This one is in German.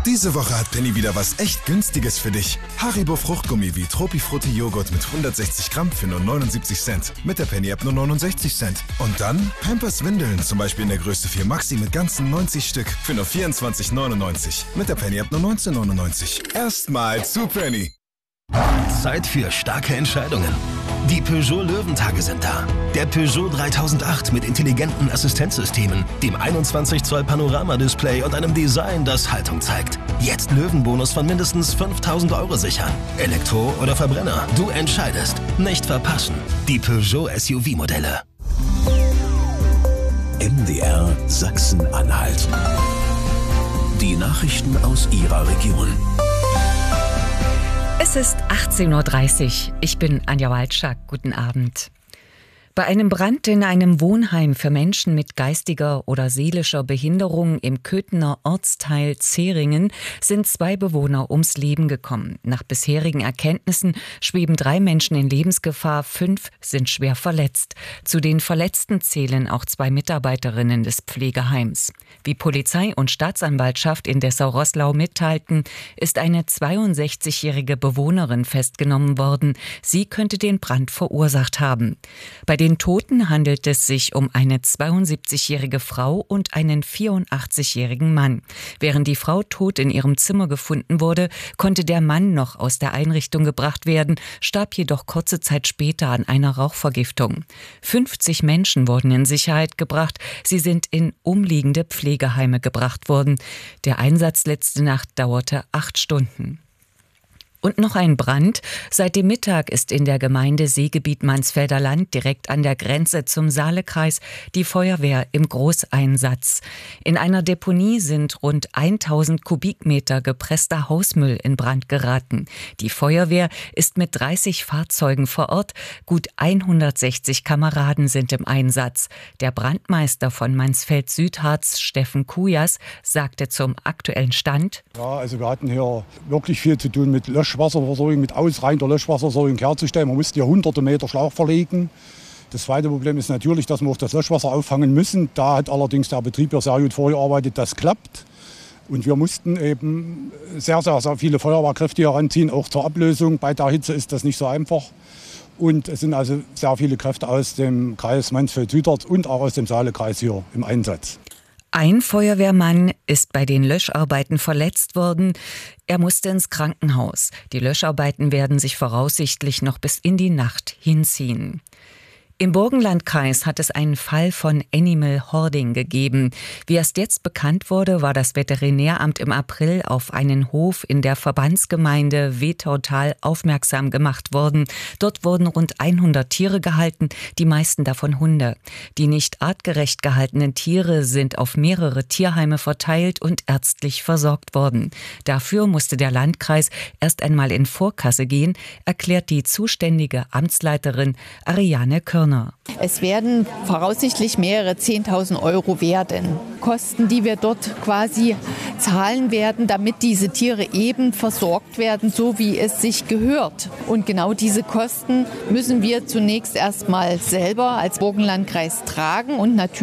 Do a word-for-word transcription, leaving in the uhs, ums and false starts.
Diese Woche hat Penny wieder was echt Günstiges für dich. Haribo Fruchtgummi wie Tropifrutti Joghurt mit hundertsechzig Gramm für nur neunundsiebzig Cent. Mit der Penny-App nur neunundsechzig Cent. Und dann Pampers Windeln, zum Beispiel in der Größe vier Maxi mit ganzen neunzig Stück für nur vierundzwanzig neunundneunzig. Mit der Penny-App nur neunzehn neunundneunzig. Erstmal zu Penny. Zeit für starke Entscheidungen. Die Peugeot Löwentage sind da. Der Peugeot dreitausendacht mit intelligenten Assistenzsystemen, dem einundzwanzig Zoll Panoramadisplay und einem Design, das Haltung zeigt. Jetzt Löwenbonus von mindestens fünftausend Euro sichern. Elektro oder Verbrenner, du entscheidest. Nicht verpassen. Die Peugeot S U V-Modelle. M D R Sachsen-Anhalt. Die Nachrichten aus Ihrer Region. Es ist achtzehn Uhr dreißig. Ich bin Anja Walczak. Guten Abend. Bei einem Brand in einem Wohnheim für Menschen mit geistiger oder seelischer Behinderung im Köthener Ortsteil Zeringen sind zwei Bewohner ums Leben gekommen. Nach bisherigen Erkenntnissen schweben drei Menschen in Lebensgefahr, fünf sind schwer verletzt. Zu den Verletzten zählen auch zwei Mitarbeiterinnen des Pflegeheims. Wie Polizei und Staatsanwaltschaft in Dessau-Roßlau mitteilten, ist eine zweiundsechzigjährige Bewohnerin festgenommen worden. Sie könnte den Brand verursacht haben. Bei den Toten handelt es sich um eine zweiundsiebzigjährige Frau und einen vierundachtzigjährigen Mann. Während die Frau tot in ihrem Zimmer gefunden wurde, konnte der Mann noch aus der Einrichtung gebracht werden, starb jedoch kurze Zeit später an einer Rauchvergiftung. fünfzig Menschen wurden in Sicherheit gebracht. Sie sind in umliegende Pflegeheime gebracht worden. Der Einsatz letzte Nacht dauerte acht Stunden. Und noch ein Brand. Seit dem Mittag ist in der Gemeinde Seegebiet Mansfelder Land direkt an der Grenze zum Saalekreis die Feuerwehr im Großeinsatz. In einer Deponie sind rund tausend Kubikmeter gepresster Hausmüll in Brand geraten. Die Feuerwehr ist mit dreißig Fahrzeugen vor Ort. Gut hundertsechzig Kameraden sind im Einsatz. Der Brandmeister von Mansfeld-Südharz, Steffen Kujas, sagte zum aktuellen Stand: Ja, also wir hatten hier wirklich viel zu tun mit Löschwasserversorgung, mit ausreichender Löschwasserversorgung herzustellen. Man musste hier hunderte Meter Schlauch verlegen. Das zweite Problem ist natürlich, dass wir auch das Löschwasser auffangen müssen. Da hat allerdings der Betrieb ja sehr gut vorgearbeitet, das klappt. Und wir mussten eben sehr, sehr, sehr viele Feuerwehrkräfte heranziehen, auch zur Ablösung. Bei der Hitze ist das nicht so einfach. Und es sind also sehr viele Kräfte aus dem Kreis Mansfeld-Südharz und auch aus dem Saalekreis hier im Einsatz. Ein Feuerwehrmann ist bei den Löscharbeiten verletzt worden. Er musste ins Krankenhaus. Die Löscharbeiten werden sich voraussichtlich noch bis in die Nacht hinziehen. Im Burgenlandkreis hat es einen Fall von Animal Hoarding gegeben. Wie erst jetzt bekannt wurde, war das Veterinäramt im April auf einen Hof in der Verbandsgemeinde Wetautal aufmerksam gemacht worden. Dort wurden rund hundert Tiere gehalten, die meisten davon Hunde. Die nicht artgerecht gehaltenen Tiere sind auf mehrere Tierheime verteilt und ärztlich versorgt worden. Dafür musste der Landkreis erst einmal in Vorkasse gehen, erklärt die zuständige Amtsleiterin Ariane Körner. Es werden voraussichtlich mehrere zehntausend Euro werden. Kosten, die wir dort quasi zahlen werden, damit diese Tiere eben versorgt werden, so wie es sich gehört. Und genau diese Kosten müssen wir zunächst erstmal selber als Burgenlandkreis tragen und natürlich